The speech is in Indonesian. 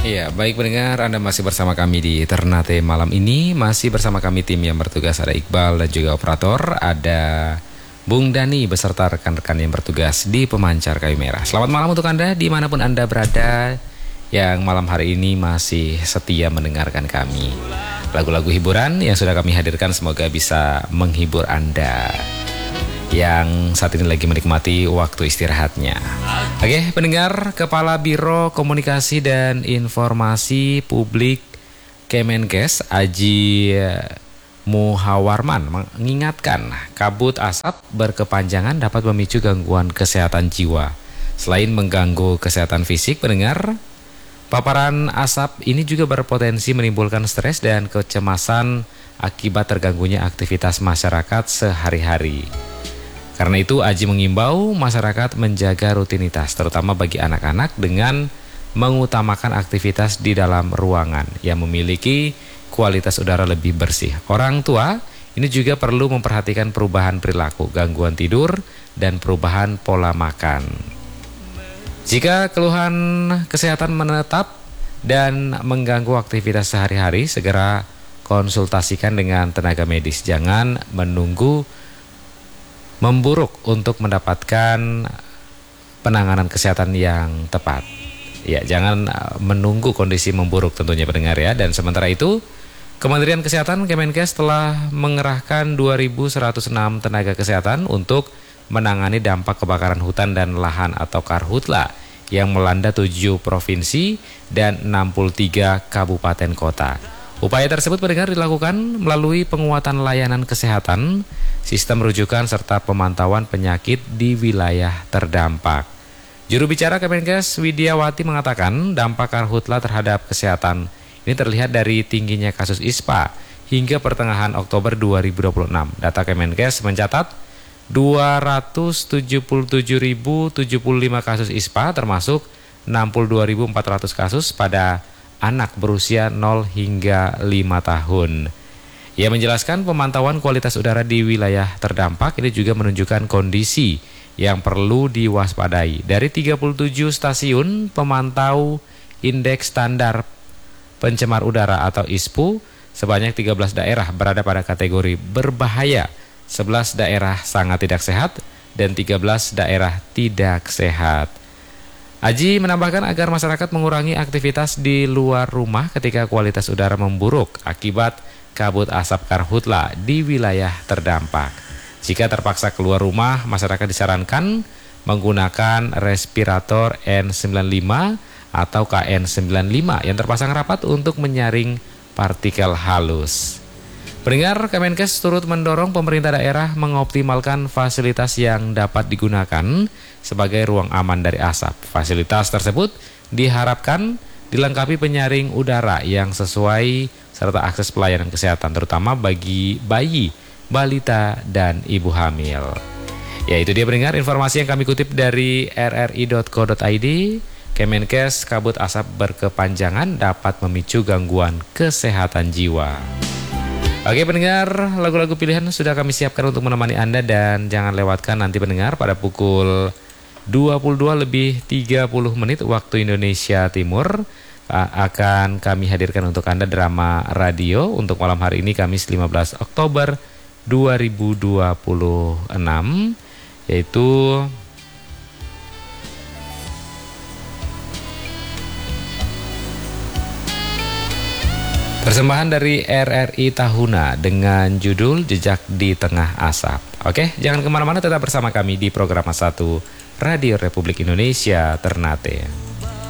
Iya, baik pendengar, Anda masih bersama kami di Ternate malam ini. Masih bersama kami tim yang bertugas, ada Iqbal dan juga operator. Ada Bung Dani beserta rekan-rekan yang bertugas di Pemancar Kayu Merah. Selamat malam untuk Anda dimanapun Anda berada, yang malam hari ini masih setia mendengarkan kami. Lagu-lagu hiburan yang sudah kami hadirkan semoga bisa menghibur Anda yang saat ini lagi menikmati waktu istirahatnya. Oke, pendengar, Kepala Biro Komunikasi dan Informasi Publik Kemenkes Aji Muhawarman mengingatkan kabut asap berkepanjangan dapat memicu gangguan kesehatan jiwa. Selain mengganggu kesehatan fisik, pendengar, paparan asap ini juga berpotensi menimbulkan stres dan kecemasan akibat terganggunya aktivitas masyarakat sehari-hari. Karena itu, Aji mengimbau masyarakat menjaga rutinitas, terutama bagi anak-anak, dengan mengutamakan aktivitas di dalam ruangan yang memiliki kualitas udara lebih bersih. Orang tua ini juga perlu memperhatikan perubahan perilaku, gangguan tidur, dan perubahan pola makan. Jika keluhan kesehatan menetap dan mengganggu aktivitas sehari-hari, segera konsultasikan dengan tenaga medis. Jangan menunggu memburuk untuk mendapatkan penanganan kesehatan yang tepat. Ya, jangan menunggu kondisi memburuk tentunya pendengar ya. Dan sementara itu, Kementerian Kesehatan Kemenkes telah mengerahkan 2.106 tenaga kesehatan untuk menangani dampak kebakaran hutan dan lahan atau karhutla yang melanda 7 provinsi dan 63 kabupaten kota. Upaya tersebut pendengar dilakukan melalui penguatan layanan kesehatan, sistem rujukan serta pemantauan penyakit di wilayah terdampak. Juru bicara Kemenkes Widiawati mengatakan dampak karhutla terhadap kesehatan ini terlihat dari tingginya kasus ISPA hingga pertengahan Oktober 2026. Data Kemenkes mencatat 277.075 kasus ISPA termasuk 62.400 kasus pada anak berusia 0 hingga 5 tahun. Ia menjelaskan pemantauan kualitas udara di wilayah terdampak ini juga menunjukkan kondisi yang perlu diwaspadai. Dari 37 stasiun pemantau indeks standar pencemar udara atau ISPU, sebanyak 13 daerah berada pada kategori berbahaya, 11 daerah sangat tidak sehat, dan 13 daerah tidak sehat. Aji menambahkan agar masyarakat mengurangi aktivitas di luar rumah ketika kualitas udara memburuk akibat kabut asap karhutla di wilayah terdampak. Jika terpaksa keluar rumah, masyarakat disarankan menggunakan respirator N95 atau KN95 yang terpasang rapat untuk menyaring partikel halus. Pendengar, Kemenkes turut mendorong pemerintah daerah mengoptimalkan fasilitas yang dapat digunakan sebagai ruang aman dari asap. Fasilitas tersebut diharapkan dilengkapi penyaring udara yang sesuai serta akses pelayanan kesehatan terutama bagi bayi, balita, dan ibu hamil. Ya, itu dia pendengar informasi yang kami kutip dari rri.co.id. Kemenkes, kabut asap berkepanjangan dapat memicu gangguan kesehatan jiwa. Oke pendengar, lagu-lagu pilihan sudah kami siapkan untuk menemani Anda dan jangan lewatkan nanti pendengar pada pukul 22:30 waktu Indonesia Timur akan kami hadirkan untuk Anda drama radio untuk malam hari ini Kamis 15 Oktober 2026 yaitu persembahan dari RRI Tahuna dengan judul Jejak di Tengah Asap. Oke, jangan kemana-mana, tetap bersama kami di program 1 Radio Republik Indonesia Ternate.